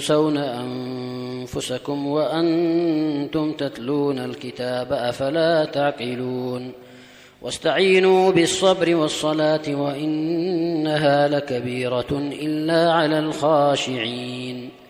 تنسون أنفسكم وأنتم تتلون الكتاب أفلا تعقلون واستعينوا بالصبر والصلاة وإنها لكبيرة إلا على الخاشعين